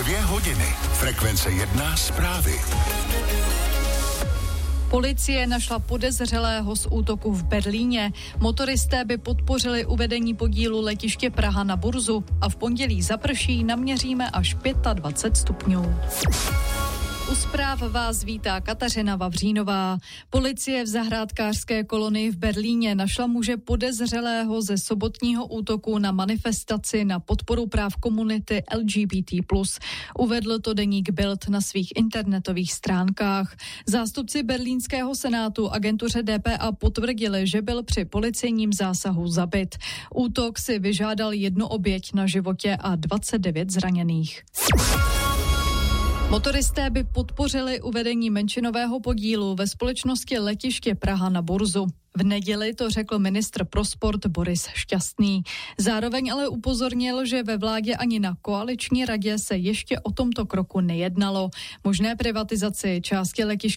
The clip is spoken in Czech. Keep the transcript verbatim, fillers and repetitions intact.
Dvě hodiny. Frekvence jedna zprávy. Policie našla podezřelého z útoku v Berlíně. Motoristé by podpořili uvedení podílu letiště Praha na burzu a v pondělí zaprší, naměříme až dvacet pět stupňů. U zpráv vás vítá Kateřina Vavřínová. Policie v zahrádkářské kolonii v Berlíně našla muže podezřelého ze sobotního útoku na manifestaci na podporu práv komunity L G B T plus. Uvedl to deník Bild na svých internetových stránkách. Zástupci berlínského senátu agentuře D P A potvrdili, že byl při policejním zásahu zabit. Útok si vyžádal jednu oběť na životě a dvacet devět zraněných. Motoristé by podpořili uvedení menšinového podílu ve společnosti letiště Praha na burzu. V neděli to řekl ministr pro sport Boris Šťastný. Zároveň ale upozornil, že ve vládě ani na koaliční radě se ještě o tomto kroku nejednalo. Možné privatizaci části letiště